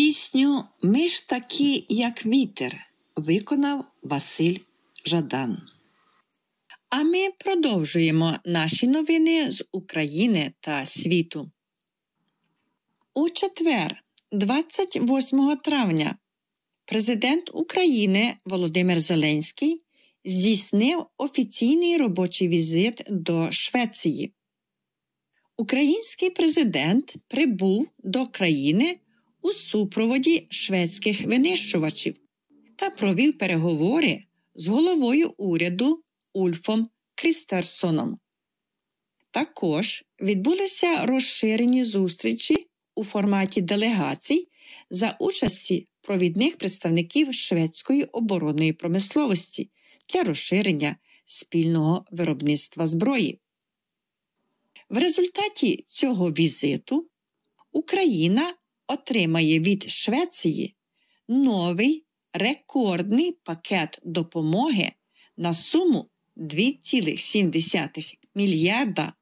Пісню «Ми ж такі, як вітер» виконав Василь Жадан. А ми продовжуємо наші новини з України та світу. У четвер, 28 травня, президент України Володимир Зеленський здійснив офіційний робочий візит до Швеції. Український президент прибув до країни у супроводі шведських винищувачів та провів переговори з головою уряду Ульфом Крістерсоном. Також відбулися розширені зустрічі у форматі делегацій за участі провідних представників шведської оборонної промисловості для розширення спільного виробництва зброї. В результаті цього візиту Україна отримає від Швеції новий рекордний пакет допомоги на суму $2,7 мільярда.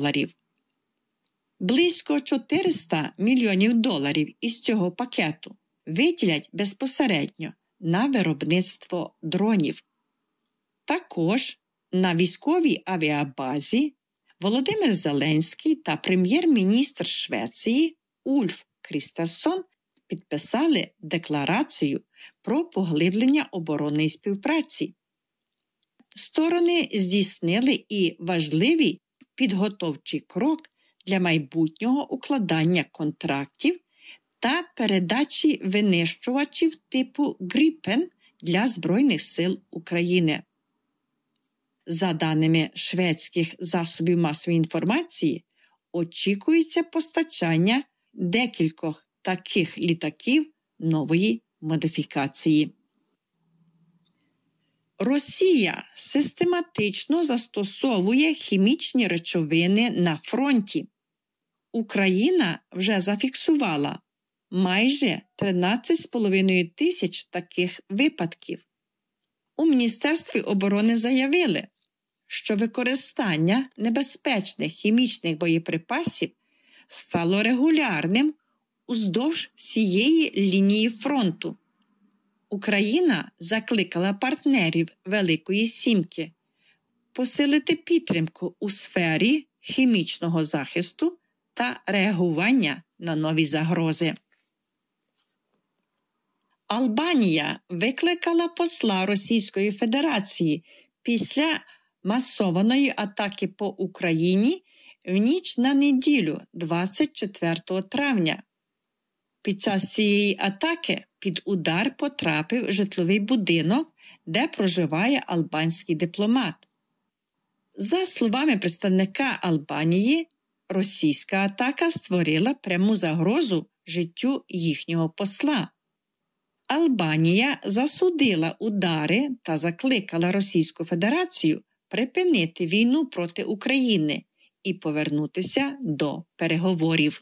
Близько $400 мільйонів із цього пакету виділять безпосередньо на виробництво дронів. Також на військовій авіабазі Володимир Зеленський та прем'єр-міністр Швеції Ульф Крістерсон підписали декларацію про поглиблення оборонної співпраці. Сторони здійснили і важливий підготовчий крок для майбутнього укладання контрактів та передачі винищувачів типу «Гріпен» для Збройних сил України. За даними шведських засобів масової інформації, очікується постачання декількох таких літаків нової модифікації. Росія систематично застосовує хімічні речовини на фронті. Україна вже зафіксувала майже 13,5 тисяч таких випадків. У Міністерстві оборони заявили, що використання небезпечних хімічних боєприпасів стало регулярним уздовж всієї лінії фронту. Україна закликала партнерів Великої Сімки посилити підтримку у сфері хімічного захисту та реагування на нові загрози. Албанія викликала посла Російської Федерації після масованої атаки по Україні в ніч на неділю 24 травня. Під час цієї атаки під удар потрапив житловий будинок, де проживає албанський дипломат. За словами представника Албанії, російська атака створила пряму загрозу життю їхнього посла. Албанія засудила удари та закликала Російську Федерацію припинити війну проти України і повернутися до переговорів.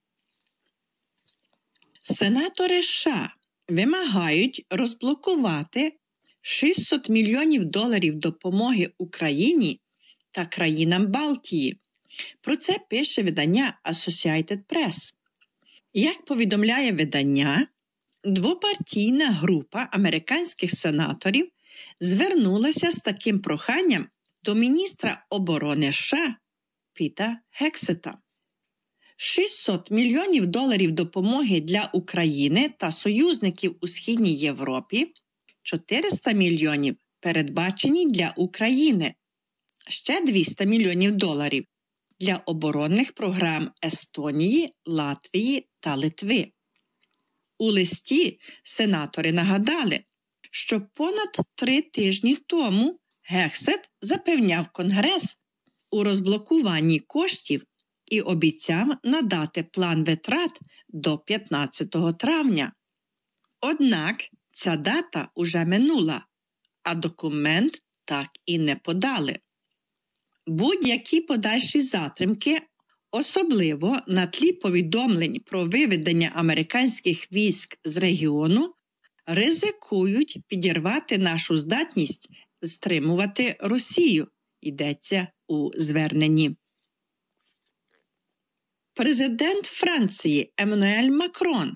Сенатори США вимагають розблокувати $600 мільйонів допомоги Україні та країнам Балтії. Про це пише видання Associated Press. Як повідомляє видання, двопартійна група американських сенаторів звернулася з таким проханням до міністра оборони США Піта Гексета. $600 мільйонів допомоги для України та союзників у Східній Європі, $400 мільйонів передбачені для України, ще $200 мільйонів для оборонних програм Естонії, Латвії та Литви. У листі сенатори нагадали, що понад 3 тижні тому Гексет запевняв Конгрес у розблокуванні коштів і обіцяв надати план витрат до 15 травня. Однак ця дата уже минула, а документ так і не подали. Будь-які подальші затримки, особливо на тлі повідомлень про виведення американських військ з регіону, ризикують підірвати нашу здатність стримувати Росію, йдеться у зверненні. Президент Франції Еммануель Макрон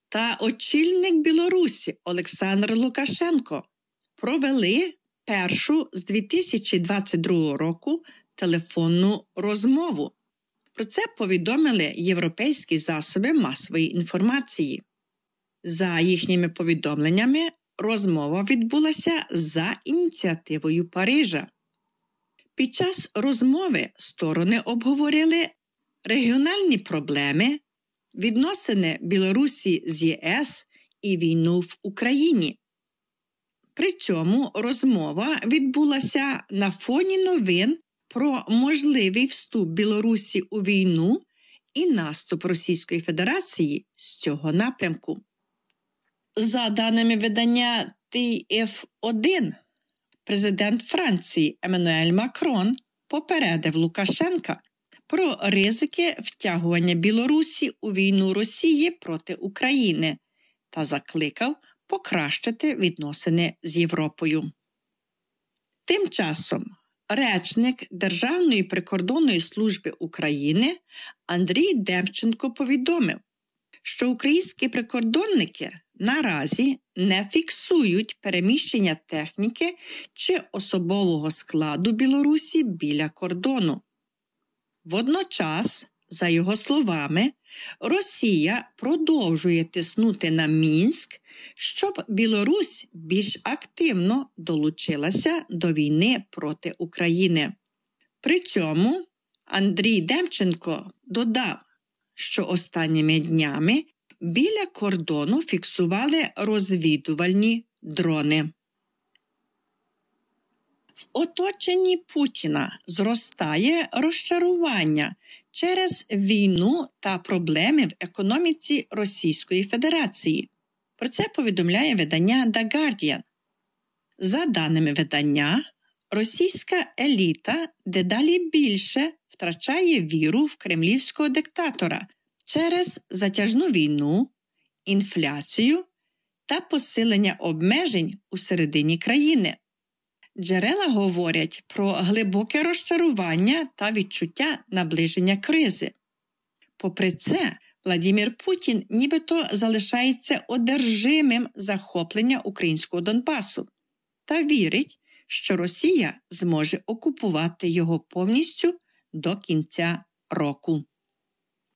та очільник Білорусі Олександр Лукашенко провели першу з 2022 року телефонну розмову. Про це повідомили європейські засоби масової інформації. За їхніми повідомленнями, розмова відбулася за ініціативою Парижа. Під час розмови сторони обговорили регіональні проблеми, відносини Білорусі з ЄС і війну в Україні. При цьому розмова відбулася на фоні новин про можливий вступ Білорусі у війну і наступ Російської Федерації з цього напрямку. За даними видання TF1, президент Франції Еммануель Макрон попередив Лукашенка про ризики втягування Білорусі у війну Росії проти України та закликав покращити відносини з Європою. Тим часом речник Державної прикордонної служби України Андрій Демченко повідомив, що українські прикордонники наразі не фіксують переміщення техніки чи особового складу Білорусі біля кордону. Водночас, за його словами, Росія продовжує тиснути на Мінськ, щоб Білорусь більш активно долучилася до війни проти України. При цьому Андрій Демченко додав, що останніми днями біля кордону фіксували розвідувальні дрони. В оточенні Путіна зростає розчарування через війну та проблеми в економіці Російської Федерації. Про це повідомляє видання The Guardian. За даними видання, російська еліта дедалі більше втрачає віру в кремлівського диктатора через затяжну війну, інфляцію та посилення обмежень у середині країни. Джерела говорять про глибоке розчарування та відчуття наближення кризи. Попри це, Владимир Путін нібито залишається одержимим захоплення українського Донбасу та вірить, що Росія зможе окупувати його повністю до кінця року.